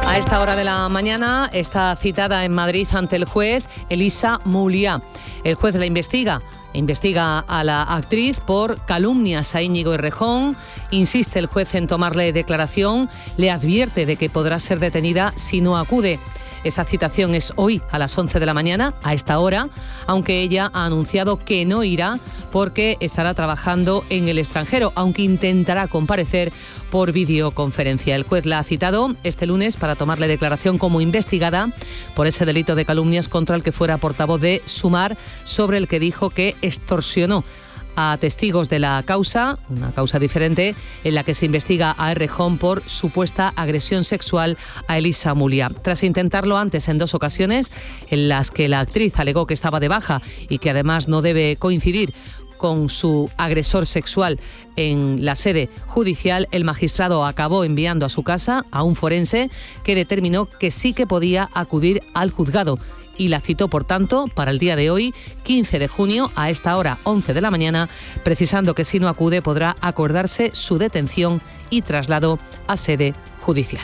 A esta hora de la mañana está citada en Madrid ante el juez Elisa Mouliá. El juez la investiga a la actriz por calumnias a Íñigo Errejón. Insiste el juez en tomarle declaración, le advierte de que podrá ser detenida si no acude. Esa citación es hoy a las 11 de la mañana, a esta hora, aunque ella ha anunciado que no irá porque estará trabajando en el extranjero, aunque intentará comparecer por videoconferencia. El juez la ha citado este lunes para tomarle declaración como investigada por ese delito de calumnias contra el que fuera portavoz de Sumar, sobre el que dijo que extorsionó a testigos de la causa, una causa diferente, en la que se investiga a Errejón por supuesta agresión sexual a Elisa Mouliá. Tras intentarlo antes en 2 ocasiones, en las que la actriz alegó que estaba de baja y que además no debe coincidir con su agresor sexual en la sede judicial, el magistrado acabó enviando a su casa a un forense que determinó que sí que podía acudir al juzgado y la citó, por tanto, para el día de hoy, 15 de junio, a esta hora, 11 de la mañana, precisando que si no acude podrá acordarse su detención y traslado a sede judicial.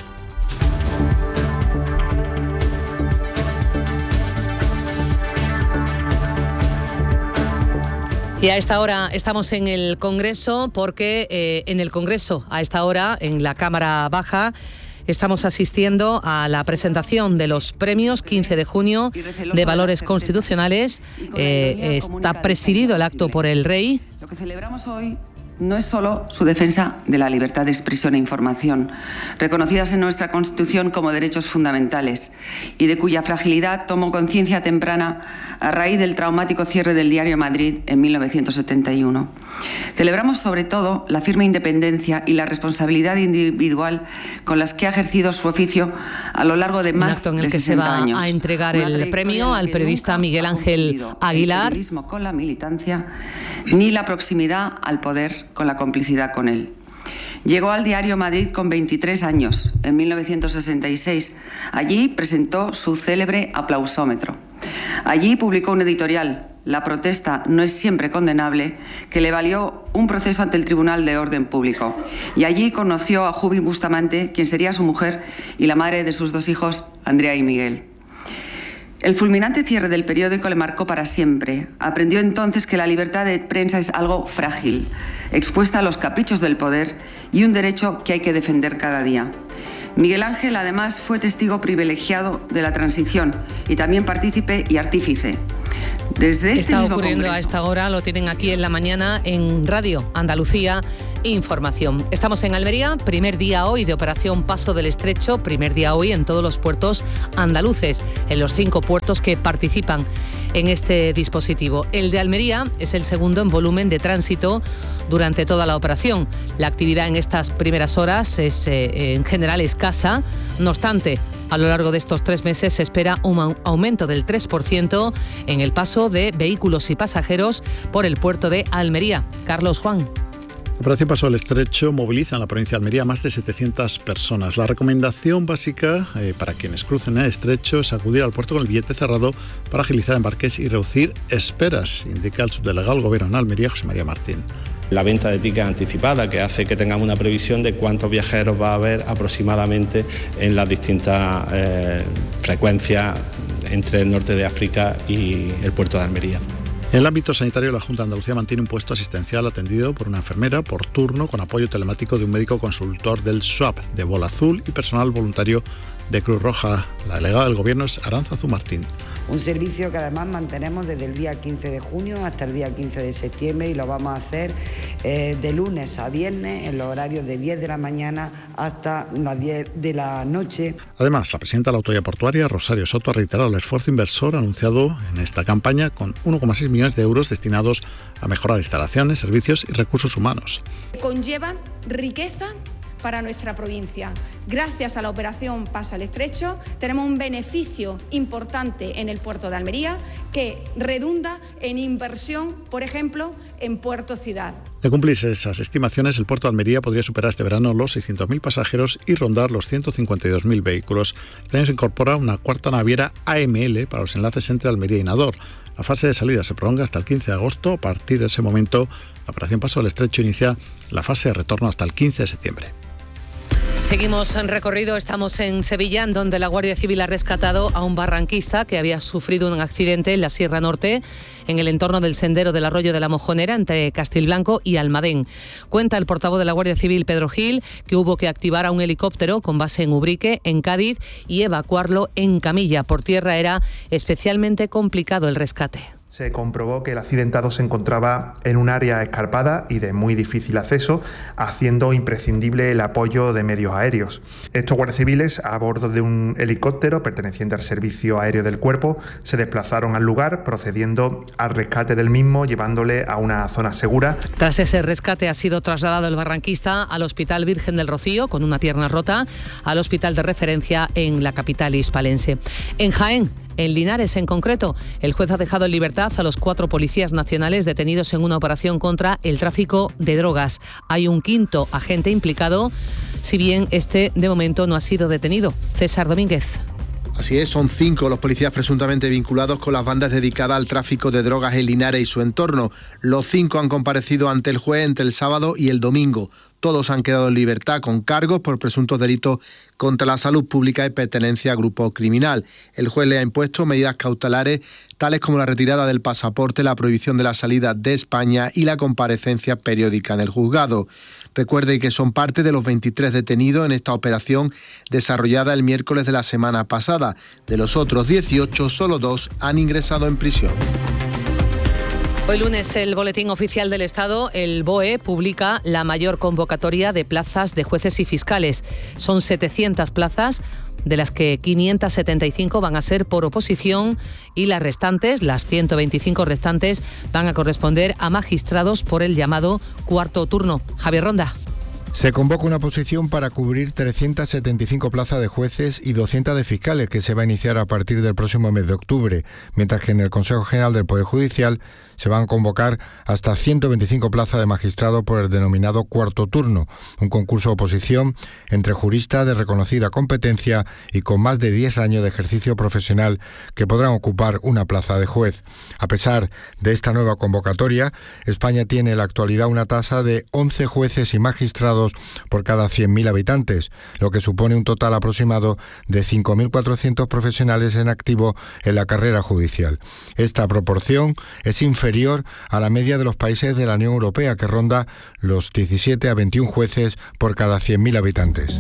Y a esta hora estamos en el Congreso porque en el Congreso, a esta hora, en la Cámara Baja, estamos asistiendo a la presentación de los premios 15 de junio de valores constitucionales. Está presidido el acto por el Rey. Lo que celebramos hoy no es solo su defensa de la libertad de expresión e información, reconocidas en nuestra Constitución como derechos fundamentales, y de cuya fragilidad tomó conciencia temprana a raíz del traumático cierre del diario Madrid en 1971. Celebramos sobre todo la firme independencia y la responsabilidad individual con las que ha ejercido su oficio a lo largo de más de 60 años. Un acto en el que se va a entregar el premio al periodista Miguel Ángel Aguilar. El periodismo con la militancia, ni la proximidad al poder con la complicidad con él. Llegó al diario Madrid con 23 años, en 1966. Allí presentó su célebre aplausómetro. Allí publicó un editorial, La protesta no es siempre condenable, que le valió un proceso ante el Tribunal de Orden Público. Y allí conoció a Jubi Bustamante, quien sería su mujer y la madre de sus 2 hijos, Andrea y Miguel. El fulminante cierre del periódico le marcó para siempre. Aprendió entonces que la libertad de prensa es algo frágil, expuesta a los caprichos del poder y un derecho que hay que defender cada día. Miguel Ángel, además, fue testigo privilegiado de la transición y también partícipe y artífice. Desde este Está mismo ocurriendo Congreso. A esta hora, lo tienen aquí en la mañana en Radio Andalucía Información. Estamos en Almería, primer día hoy de operación Paso del Estrecho, primer día hoy en todos los puertos andaluces, en los 5 puertos que participan en este dispositivo. El de Almería es el segundo en volumen de tránsito durante toda la operación. La actividad en estas primeras horas es en general escasa, no obstante, a lo largo de estos 3 meses se espera un aumento del 3% en el paso de vehículos y pasajeros por el puerto de Almería. Carlos Juan. La Operación Paso del Estrecho moviliza en la provincia de Almería a más de 700 personas. La recomendación básica para quienes crucen el estrecho es acudir al puerto con el billete cerrado para agilizar embarques y reducir esperas, indica el subdelegado del Gobierno en Almería, José María Martín. La venta de tickets anticipada, que hace que tengamos una previsión de cuántos viajeros va a haber aproximadamente en las distintas frecuencias entre el norte de África y el puerto de Almería. En el ámbito sanitario, la Junta de Andalucía mantiene un puesto asistencial atendido por una enfermera por turno con apoyo telemático de un médico consultor del SWAP de Bola Azul y personal voluntario de Cruz Roja. La delegada del Gobierno es Aránzazu Martín. Un servicio que además mantenemos desde el día 15 de junio hasta el día 15 de septiembre y lo vamos a hacer de lunes a viernes en los horarios de 10 de la mañana hasta las 10 de la noche. Además, la presidenta de la Autoridad Portuaria, Rosario Soto, ha reiterado el esfuerzo inversor anunciado en esta campaña con 1,6 millones de euros destinados a mejorar instalaciones, servicios y recursos humanos. Conllevan riqueza para nuestra provincia. Gracias a la operación Paso al Estrecho tenemos un beneficio importante en el puerto de Almería que redunda en inversión, por ejemplo, en Puerto Ciudad. De cumplirse esas estimaciones, el puerto de Almería podría superar este verano los 600.000 pasajeros y rondar los 152.000 vehículos. Este año se incorpora una cuarta naviera AML para los enlaces entre Almería y Nador. La fase de salida se prolonga hasta el 15 de agosto. A partir de ese momento, la operación Paso del Estrecho inicia la fase de retorno hasta el 15 de septiembre. Seguimos en recorrido, estamos en Sevilla, donde la Guardia Civil ha rescatado a un barranquista que había sufrido un accidente en la Sierra Norte, en el entorno del sendero del Arroyo de la Mojonera, entre Castilblanco y Almadén. Cuenta el portavoz de la Guardia Civil, Pedro Gil, que hubo que activar a un helicóptero con base en Ubrique, en Cádiz, y evacuarlo en camilla. Por tierra era especialmente complicado el rescate. Se comprobó que el accidentado se encontraba en un área escarpada y de muy difícil acceso, haciendo imprescindible el apoyo de medios aéreos. Estos guardias civiles, a bordo de un helicóptero perteneciente al Servicio Aéreo del Cuerpo, se desplazaron al lugar, procediendo al rescate del mismo, llevándole a una zona segura. Tras ese rescate ha sido trasladado el barranquista al Hospital Virgen del Rocío, con una pierna rota, al hospital de referencia en la capital hispalense. En Jaén, en Linares en concreto, el juez ha dejado en libertad a los 4 policías nacionales detenidos en una operación contra el tráfico de drogas. Hay un quinto agente implicado, si bien este de momento no ha sido detenido. César Domínguez. Así es, son 5 los policías presuntamente vinculados con las bandas dedicadas al tráfico de drogas en Linares y su entorno. Los 5 han comparecido ante el juez entre el sábado y el domingo. Todos han quedado en libertad con cargos por presuntos delitos contra la salud pública y pertenencia a grupo criminal. El juez le ha impuesto medidas cautelares tales como la retirada del pasaporte, la prohibición de la salida de España y la comparecencia periódica en el juzgado. Recuerde que son parte de los 23 detenidos en esta operación desarrollada el miércoles de la semana pasada. De los otros 18, solo 2 han ingresado en prisión. Hoy lunes el Boletín Oficial del Estado, el BOE, publica la mayor convocatoria de plazas de jueces y fiscales. Son 700 plazas, de las que 575 van a ser por oposición y las restantes, las 125 restantes, van a corresponder a magistrados por el llamado cuarto turno. Javier Ronda. Se convoca una oposición para cubrir 375 plazas de jueces y 200 de fiscales, que se va a iniciar a partir del próximo mes de octubre, mientras que en el Consejo General del Poder Judicial se van a convocar hasta 125 plazas de magistrados por el denominado cuarto turno, un concurso de oposición entre juristas de reconocida competencia y con más de 10 años de ejercicio profesional que podrán ocupar una plaza de juez. A pesar de esta nueva convocatoria, España tiene en la actualidad una tasa de 11 jueces y magistrados por cada 100.000 habitantes, lo que supone un total aproximado de 5.400 profesionales en activo en la carrera judicial. Esta proporción es inferior a la media de los países de la Unión Europea, que ronda los 17 a 21 jueces por cada 100.000 habitantes.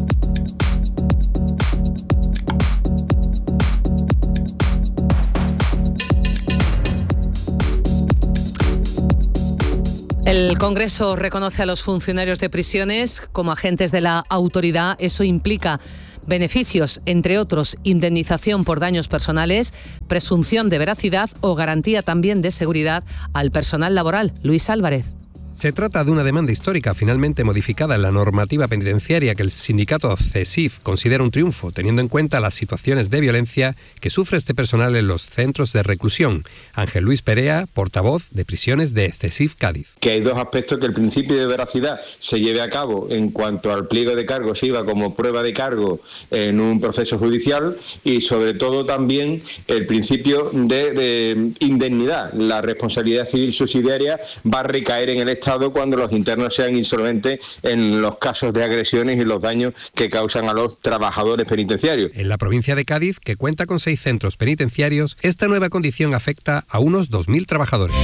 El Congreso reconoce a los funcionarios de prisiones como agentes de la autoridad. Eso implica beneficios, entre otros, indemnización por daños personales, presunción de veracidad o garantía también de seguridad al personal laboral. Luis Álvarez. Se trata de una demanda histórica finalmente modificada en la normativa penitenciaria que el sindicato CESIF considera un triunfo, teniendo en cuenta las situaciones de violencia que sufre este personal en los centros de reclusión. Ángel Luis Perea, portavoz de prisiones de CESIF Cádiz. Que hay 2 aspectos: que el principio de veracidad se lleve a cabo en cuanto al pliego de cargo se iba como prueba de cargo en un proceso judicial, y sobre todo también el principio de indemnidad. La responsabilidad civil subsidiaria va a recaer en el Estado cuando los internos sean insolventes en los casos de agresiones y los daños que causan a los trabajadores penitenciarios. En la provincia de Cádiz, que cuenta con 6 centros penitenciarios, esta nueva condición afecta a unos 2.000 trabajadores.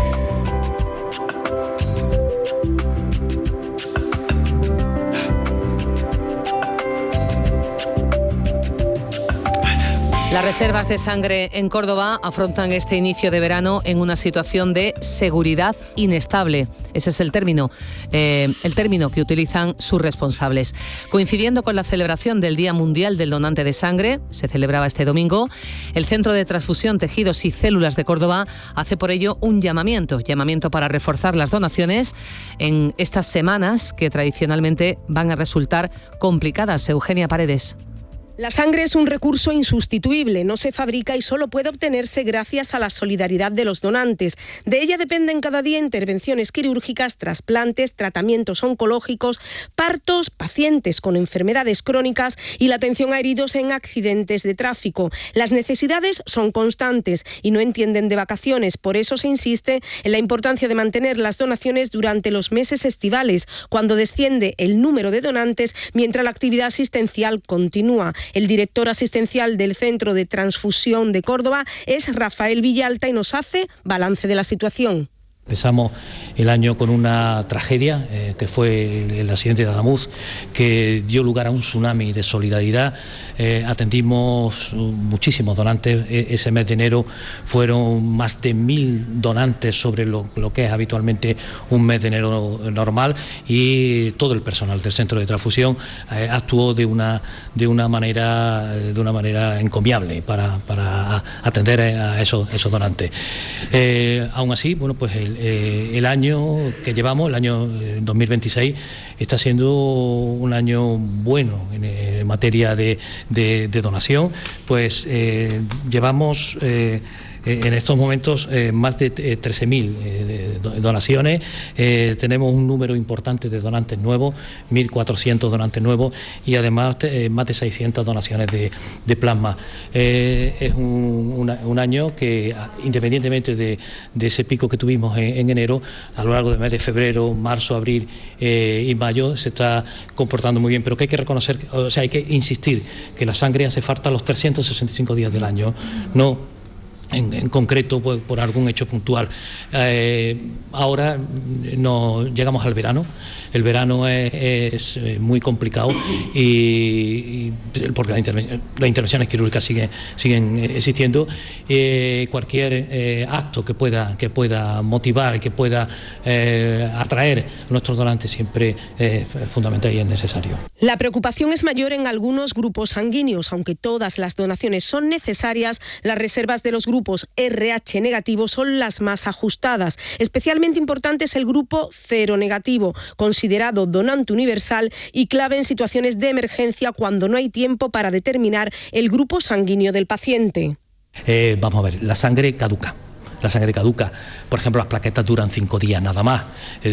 Las reservas de sangre en Córdoba afrontan este inicio de verano en una situación de seguridad inestable. Ese es el término que utilizan sus responsables. Coincidiendo con la celebración del Día Mundial del Donante de Sangre, se celebraba este domingo, el Centro de Transfusión, Tejidos y Células de Córdoba hace por ello un llamamiento para reforzar las donaciones en estas semanas que tradicionalmente van a resultar complicadas. Eugenia Paredes. La sangre es un recurso insustituible, no se fabrica y solo puede obtenerse gracias a la solidaridad de los donantes. De ella dependen cada día intervenciones quirúrgicas, trasplantes, tratamientos oncológicos, partos, pacientes con enfermedades crónicas y la atención a heridos en accidentes de tráfico. Las necesidades son constantes y no entienden de vacaciones, por eso se insiste en la importancia de mantener las donaciones durante los meses estivales, cuando desciende el número de donantes mientras la actividad asistencial continúa. El director asistencial del Centro de Transfusión de Córdoba es Rafael Villalta y nos hace balance de la situación. Empezamos el año con una tragedia, que fue el accidente de Adamuz, que dio lugar a un tsunami de solidaridad. Atendimos muchísimos donantes. Ese mes de enero fueron más de 1.000 donantes sobre lo que es habitualmente un mes de enero normal, y todo el personal del centro de transfusión actuó de una manera encomiable para atender a esos donantes. Aún así, bueno, pues el año que llevamos, el año 2026, está siendo un año bueno en materia de donación. Pues llevamos en estos momentos más de 13.000 donaciones. Tenemos un número importante de donantes nuevos, 1.400 donantes nuevos, y además más de 600 donaciones de plasma. Es un año que, independientemente de ese pico que tuvimos en enero, a lo largo del mes de febrero, marzo, abril y mayo, se está comportando muy bien, pero que hay que reconocer, o sea, hay que insistir que la sangre hace falta los 365 días del año, no en concreto por algún hecho puntual. Ahora llegamos al verano. El verano es muy complicado y porque las intervenciones quirúrgicas siguen existiendo. Cualquier acto que pueda motivar, que pueda atraer a nuestros donantes siempre es fundamental y es necesario. La preocupación es mayor en algunos grupos sanguíneos. Aunque todas las donaciones son necesarias, las reservas de los grupos RH negativo son las más ajustadas. Especialmente importante es el grupo cero negativo, considerado donante universal y clave en situaciones de emergencia cuando no hay tiempo para determinar el grupo sanguíneo del paciente. Vamos a ver, la sangre caduca. La sangre caduca. Por ejemplo, las plaquetas duran 5 días nada más.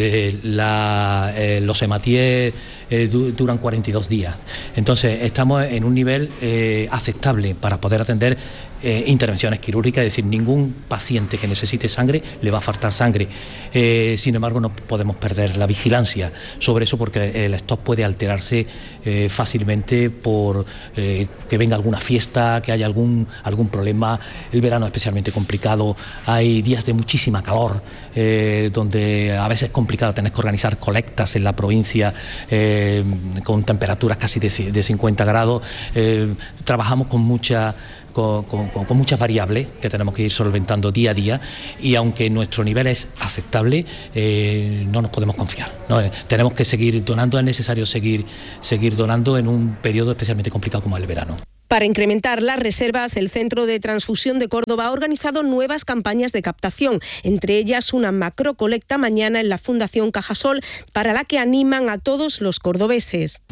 Los hematíes duran 42 días. Entonces, estamos en un nivel aceptable para poder atender intervenciones quirúrgicas, es decir, ningún paciente que necesite sangre le va a faltar sangre. Sin embargo, no podemos perder la vigilancia sobre eso, porque el stock puede alterarse fácilmente por que venga alguna fiesta, que haya algún problema. El verano es especialmente complicado, hay días de muchísima calor, donde a veces es complicado tener que organizar colectas en la provincia con temperaturas casi de 50 grados. Trabajamos con muchas variables que tenemos que ir solventando día a día, y aunque nuestro nivel es aceptable, no nos podemos confiar, ¿no? Tenemos que seguir donando, es necesario seguir donando en un periodo especialmente complicado como el verano. Para incrementar las reservas, el Centro de Transfusión de Córdoba ha organizado nuevas campañas de captación, entre ellas una macrocolecta mañana en la Fundación Cajasol, para la que animan a todos los cordobeses.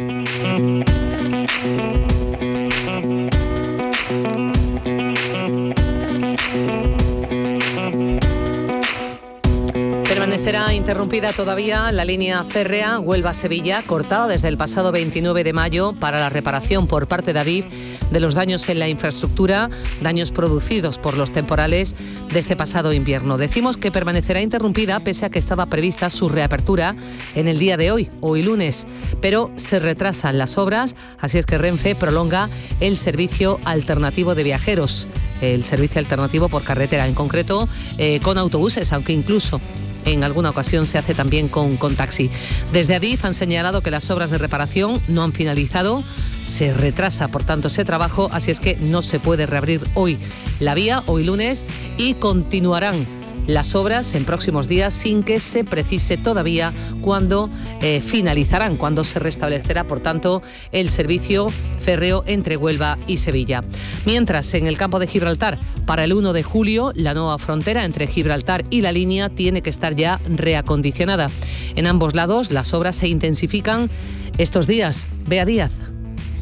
Permanecerá interrumpida todavía la línea férrea Huelva-Sevilla, cortada desde el pasado 29 de mayo para la reparación por parte de Adif de los daños en la infraestructura, daños producidos por los temporales de este pasado invierno. Decimos que permanecerá interrumpida pese a que estaba prevista su reapertura en el día de hoy lunes, pero se retrasan las obras, así es que Renfe prolonga el servicio alternativo de viajeros, el servicio alternativo por carretera, en concreto con autobuses, aunque incluso en alguna ocasión se hace también con taxi. Desde Adif han señalado que las obras de reparación no han finalizado, se retrasa por tanto ese trabajo, así es que no se puede reabrir hoy la vía, hoy lunes, y continuarán las obras en próximos días sin que se precise todavía cuándo finalizarán, cuándo se restablecerá, por tanto, el servicio férreo entre Huelva y Sevilla. Mientras, en el campo de Gibraltar, para el 1 de julio, la nueva frontera entre Gibraltar y la línea tiene que estar ya reacondicionada. En ambos lados, las obras se intensifican estos días. Bea Díaz.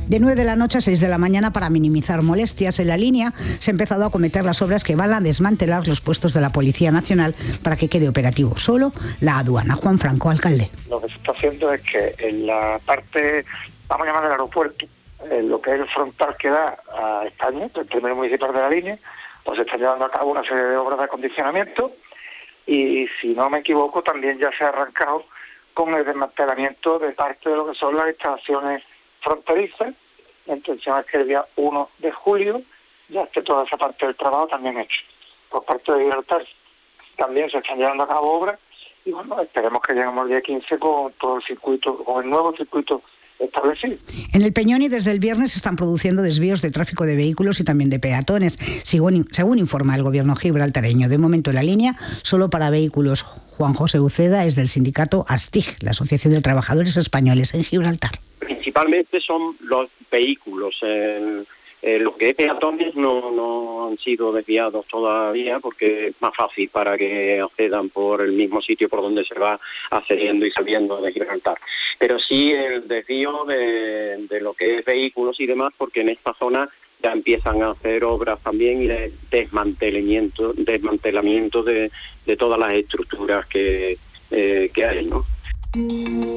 de 9 de la noche a 6 de la mañana para minimizar molestias. En la línea se han empezado a acometer las obras que van a desmantelar los puestos de la Policía Nacional para que quede operativo solo la aduana. Juan Franco, alcalde. Lo que se está haciendo es que en la parte, vamos a llamar del aeropuerto, lo que es el frontal que da a España, el primer municipal de la línea, pues se está llevando a cabo una serie de obras de acondicionamiento y, si no me equivoco, también ya se ha arrancado con el desmantelamiento de parte de lo que son las instalaciones fronterizas. La intención es que el día 1 de julio ya esté toda esa parte del trabajo también hecho. Por parte de Gibraltar también se están llevando a cabo obras y bueno, esperemos que lleguemos el día 15 con todo el circuito, con el nuevo circuito establecido. En el Peñón y desde el viernes se están produciendo desvíos de tráfico de vehículos y también de peatones, según informa el gobierno gibraltareño. De momento la línea solo para vehículos. Juan José Uceda es del sindicato ASTIG, la Asociación de Trabajadores Españoles en Gibraltar. Principalmente son los vehículos. Lo que es peatones no han sido desviados todavía porque es más fácil para que accedan por el mismo sitio por donde se va accediendo y saliendo de Gibraltar. Pero sí el desvío de lo que es vehículos y demás, porque en esta zona ya empiezan a hacer obras también y de desmantelamiento de todas las estructuras que hay, ¿no?